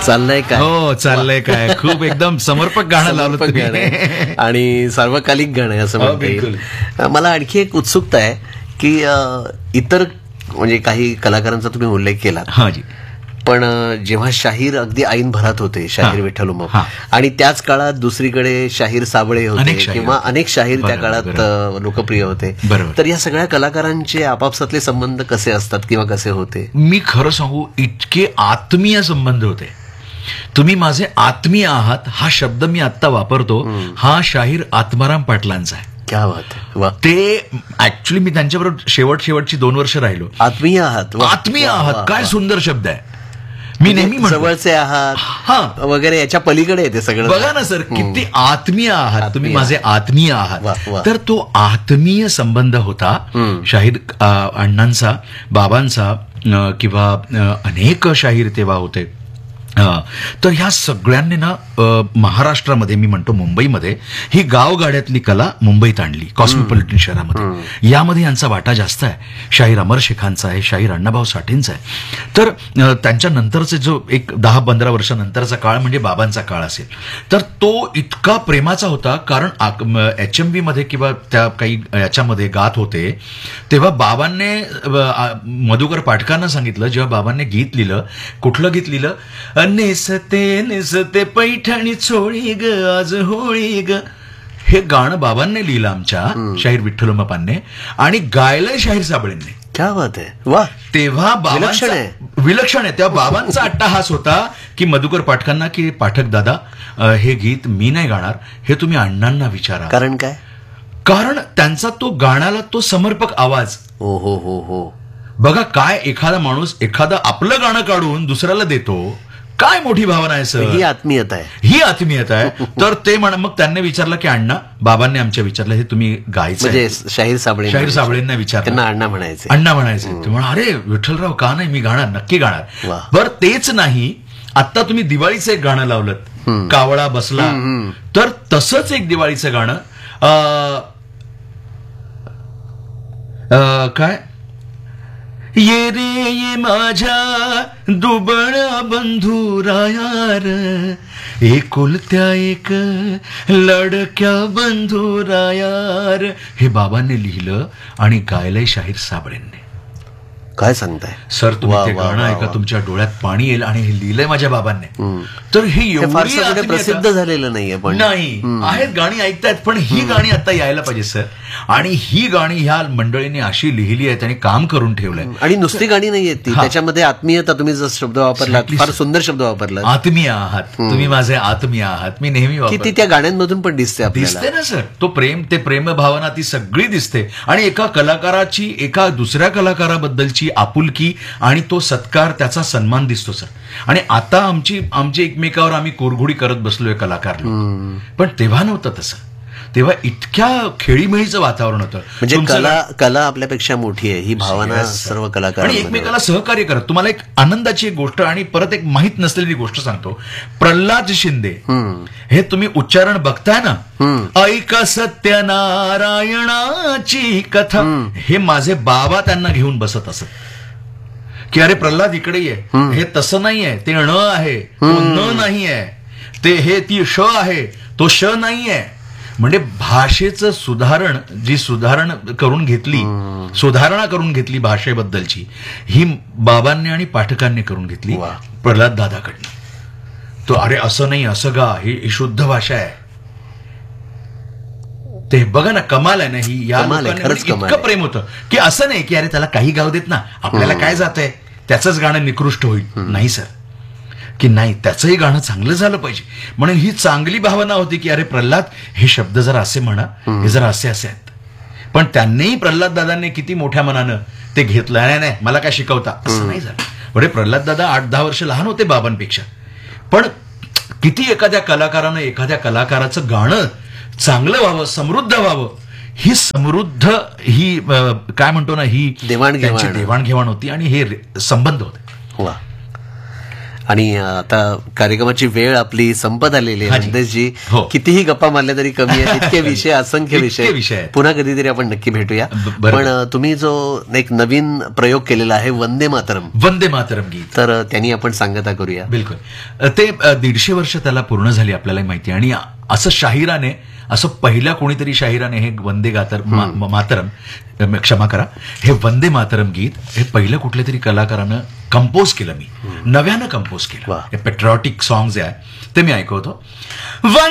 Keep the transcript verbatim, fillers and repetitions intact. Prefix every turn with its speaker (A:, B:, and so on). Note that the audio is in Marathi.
A: चाललंय काय
B: हो चाललंय काय खूप एकदम समर्पक गाणं लावलं
A: समर्पक गाणं आहे आणि सार्वकालिक गाणं आहे असं
B: हो,
A: म्हणता येईल. मला आणखी एक उत्सुकता आहे की अ, इतर म्हणजे काही कलाकारांचा तुम्ही उल्लेख केला,
B: हा जी,
A: पण अ, जेव्हा शाहीर अगदी ऐन भरात होते, शाहीर
B: हा.
A: विठ्ठल उमप,
B: हा.
A: आणि त्याच काळात दुसरीकडे शाहीर साबळे होते
B: अनेक शाहीर
A: किंवा
B: होते.
A: अनेक शाहीर त्या
B: बरोबर,
A: काळात
B: बरोबर.
A: अ, लोकप्रिय होते,
B: बरोबर.
A: तर या सगळ्या कलाकारांचे आपापसातले संबंध कसे असतात किंवा कसे होते?
B: मी खरं सांगू, इतके आत्मीय संबंध होते. तुम्ही माझे आत्मीय आहात हा शब्द मी आता वापरतो, हा शाहीर आत्माराम पाटलांचा आहे.
A: क्या बात आहे, वा.
B: ते ऍक्च्युली मी त्यांच्याबरोबर शेवट शेवटची दोन वर्ष राहिलो.
A: आत्मीय आहात, वा.
B: आत्मीय
A: वा,
B: आहात
A: वा,
B: काय
A: वा.
B: सुंदर शब्द आहे. मी नेहमी म्हणतो
A: जवळचे आहात
B: हा
A: वगैरे याच्या पलीकडे येते सगळं.
B: बघा ना सर, किती आत्मीय आहात तुम्ही,
A: आत्मीय.
B: माझे आत्मीय
A: वा,
B: आहात.
A: वा.
B: तर तो आत्मीय संबंध होता शाहीर अ, अण्णांचा, बाबांचा, अ, किंवा अ, अनेक शाहीर तेव्हा होते. अ, तर ह्या सगळ्यांनी ना अ, महाराष्ट्रामध्ये, मी म्हणतो मुंबईमध्ये, ही गावगाड्यातली कला मुंबईत आणली, कॉस्मोपॉलिटन शहरामध्ये. यामध्ये यांचा वाटा जास्त आहे. शाहीर अमर शेखांचा आहे, शाहीर अण्णाभाऊ साठेंचा आहे. तर अ, त्यांच्या नंतरचे जो एक दहा पंधरा वर्षानंतरचा काळ म्हणजे बाबांचा काळ असेल, तर तो इतका प्रेमाचा होता. कारण एच एम व्ही मध्ये किंवा त्या काही याच्यामध्ये गात होते तेव्हा बाबांनी अ, मधुकर पाठकांना सांगितलं, जेव्हा बाबांनी गीत लिहिलं, कुठलं गीत लिहिलं, नेसते नेसते पैठणी चोळी ग आज होळी ग, हे गाणं बाबांनी लिहिलं आमच्या शाहीर विठ्ठल उमपांनी, आणि गायलंय शाहीर साबळेंनी.
A: क्या बात आहे, वा.
B: तेव्हा
A: विलक्षण
B: बाबांचा
A: आहे.
B: विलक्षण आहे. तेव्हा बाबांचा अट्टाहास होता की मधुकर पाठकांना की पाठक दादा, अ, हे गीत मी नाही गाणार, हे तुम्ही अण्णांना विचारा.
A: कारण काय?
B: कारण त्यांचा तो गाण्याला तो समर्पक आवाज.
A: हो हो हो हो.
B: बघा काय एखादा माणूस एखादं आपलं गाणं काढून दुसऱ्याला देतो, काय मोठी भावना आहे सर.
A: ही आत्मीयता आहे,
B: ही आत्मीयता आहे. तर ते म्हण, मग त्यांनी विचारलं की अण्णा, बाबांनी आमच्या विचारलं, हे तुम्ही गायचं
A: म्हणजे
B: आहे?
A: शाहीर साबळे
B: शाहीर साबळेंना विचारलं,
A: त्यांना अण्णा म्हणायचे.
B: अण्णा म्हणायचे. ते म्हणा, अरे विठ्ठलराव का नाही, मी गाणार, नक्की गाणार.
A: वा.
B: बर तेच नाही, आता तुम्ही दिवाळीचं एक गाणं लावलं, कावळा बसला, तर तसंच एक दिवाळीचं गाणं, अ, अ, काय, ये रे ये माझ्या दुबळा बंधुरायार, एकुलत्या एक लडक्या बंधुरायार, हे बाबांनी लिहिलं आणि गायलंय शाहीर साबळेंनी.
A: काय सांगताय
B: सर, तुम्ही
A: वा,
B: ते
A: वा,
B: गाणं
A: वा,
B: ऐका,
A: वा.
B: तुमच्या डोळ्यात पाणी येईल. आणि हे लिहिलंय माझ्या बाबांनी. तर हे
A: हे
B: एवढी
A: फारसं म्हणजे
B: आत्मीयता-
A: प्रसिद्ध झालेलं नाहीये, पण
B: नाही आहेत, गाणी ऐकतायत, पण ही गाणी आता यायला पाहिजे सर. आणि ही गाणी ह्या मंडळींनी अशी लिहिली आहेत आणि काम करून ठेवलंय.
A: आणि नुसती गाणी नाहीये ती,
B: हा.
A: त्याच्यामध्ये आत्मीयता, तुम्ही जो शब्द वापरला,
B: Exactly,
A: फार
B: sir.
A: सुंदर शब्द वापरला,
B: आत्मीय आहात तुम्ही, माझे आत्मीय आहात, मी नेहमी
A: की
B: वापरतो.
A: ती त्या गाण्यांमधून पण दिसते
B: दिसते
A: आपल्याला.
B: ना सर, तो प्रेम, ते प्रेम भावना ती सगळी दिसते. आणि एका कलाकाराची एका दुसऱ्या कलाकाराबद्दलची आपुलकी आणि तो सत्कार, त्याचा सन्मान दिसतो सर. आणि आता आमची आमची एकमेकावर आम्ही कुरघुडी करत बसलोय कलाकार लोक, पण तेव्हा नव्हतं तसं. तेव्हा इतक्या खेळीमेळीचं वातावरण होतं.
A: म्हणजे
B: तुमचं
A: कला कला आपल्यापेक्षा मोठी आहे, ही भावना
B: Yes, sir.
A: सर्व
B: आणि
A: कलाकारांमध्ये.
B: एकमेकाला सहकार्य करत. तुम्हाला एक आनंदाची एक गोष्ट आणि परत एक माहीत नसलेली गोष्ट सांगतो. प्रल्हाद शिंदे, हे तुम्ही उच्चारण बघताय ना, ऐक सत्यनारायणाची कथा, हे माझे बाबा त्यांना घेऊन बसत असत की अरे प्रल्हाद इकडे ये, हे तसं नाहीये, ते ण आहे, तो न नाहीये, ते हे ती श आहे, तो श नाहीये. म्हणजे भाषेचं सुधारण, जी सुधारण करून घेतली, सुधारणा करून घेतली भाषेबद्दलची, ही बाबांनी आणि पाठकांनी करून घेतली
A: वा.
B: प्रल्हाद दादाकडनं. तो अरे असं नाही, असं गा, ही शुद्ध भाषा आहे. ते बघा ना, कमाल आहे ना ही. या
A: कमाल आहे,
B: लोकांनी
A: खरंच कमाल
B: इतकं
A: आहे.
B: प्रेम होतं की असं नाही की अरे त्याला काही गाव देत ना, आपल्याला काय जातंय, त्याचंच गाणं निकृष्ट होईल. नाही सर, की नाही, त्याचंही गाणं चांगलं झालं पाहिजे. म्हणून ही चांगली भावना होती की अरे प्रल्हाद, हे शब्द जरा असे म्हणा, हे जरा असे असे आहेत. पण त्यांनीही, प्रल्हाद दादांनी किती मोठ्या मनानं ते घेतलं. नाही नाही, मला काय शिकवता, असं नाही झालं. बरे प्रल्हाद दादा आठ दहा वर्ष लहान होते बाबांपेक्षा, पण किती एखाद्या कलाकारानं एखाद्या कलाकाराचं गाणं चांगलं व्हावं, समृद्ध व्हावं, ही समृद्ध ही अ, काय म्हणतो ना, ही
A: देवाणघेवाण.
B: त्यांची देवाणघेवाण होती आणि हे रे- संबंध होते.
A: वा. आणि आता कार्यक्रमाची वेळ आपली संपत आलेली आहे.
B: हाजी.
A: नंदेशजी,
B: हो.
A: कितीही गप्पा मारल्या तरी कमी आहे. इतके विषय, असंख्य
B: इतके
A: विषय
B: विषय आहेत.
A: पुन्हा कधीतरी आपण नक्की भेटूया.
B: ब- बरोबर.
A: पण अ, तुम्ही जो एक नवीन प्रयोग केलेला आहे वंदे मातरम,
B: वंदे मातरम गीत.
A: तर अ, त्यांनी आपण सांगता करूया.
B: बिलकुल. अ, ते अ, दीडशे वर्ष त्याला पूर्ण झाली आपल्याला माहिती आहे. आणि असं शाहिराने, असं पहिल्या कोणीतरी शाहिराने हे वंदे गातर मा- मा- मातरम अ, क्षमा करा, हे वंदे मातरम गीत हे पहिलं कुठल्या तरी कलाकारानं कंपोज केलं, मी नव्यानं कंपोज केलं.
A: वा.
B: हे पेट्रॉटिक सॉंग्स आहे ते मी ऐकवतो.